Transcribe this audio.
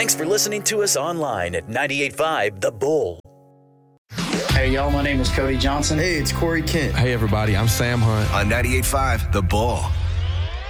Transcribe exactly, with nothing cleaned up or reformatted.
Thanks for listening to us online at ninety-eight point five The Bull. Hey, y'all, my name is Cody Johnson. Hey, it's Corey Kent. Hey, everybody, I'm Sam Hunt. On ninety-eight point five The Bull.